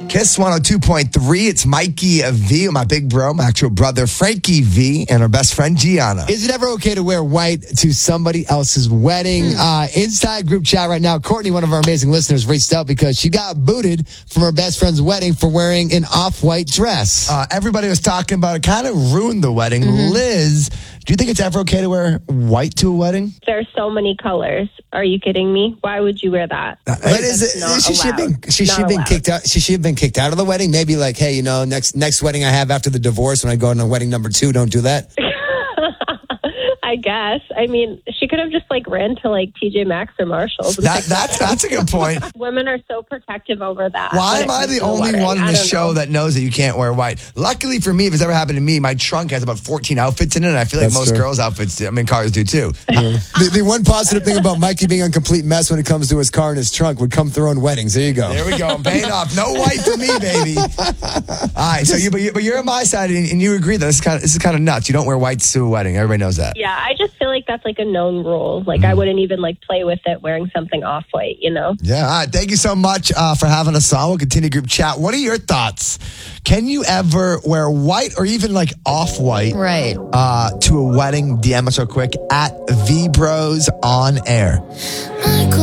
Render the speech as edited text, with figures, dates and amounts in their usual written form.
Kiss 102.3. It's Mikey V, my big bro, my actual brother Frankie V, and our best friend Gianna. Is it ever okay to wear white to somebody else's wedding? Inside group chat right now, Courtney, one of our amazing listeners, reached out because she got booted from her best friend's wedding for wearing an off-white dress. Everybody was talking about it. Kind of ruined the wedding. Liz, do you think it's ever okay to wear white to a wedding? There's so many colors. Are you kidding me? Why would you wear that? She should have been kicked out of the wedding. Maybe like, hey, you know, next wedding I have after the divorce, when I go on wedding number 2, don't do that. I guess. I mean, she could have just ran to TJ Maxx or Marshalls. That's a good point. Women are so protective over that. Why am I the only one in the show that knows that you can't wear white? Luckily for me, if it's ever happened to me, my trunk has about 14 outfits in it, and I feel like most girls' outfits, cars do too. The one positive thing about Mikey being a complete mess when it comes to his car and his trunk would come through on weddings. There you go. There we go. I'm paying off. No white for me, baby. All right. So but you're on my side, and you agree that this is kind of nuts. You don't wear whites to a wedding. Everybody knows that. Yeah, I just feel like that's a known rule. I wouldn't even play with it wearing something off-white, you know? Yeah. All right. Thank you so much for having us on. We'll continue group chat. What are your thoughts? Can you ever wear white or even off-white to a wedding? DM us real quick at VBros on air.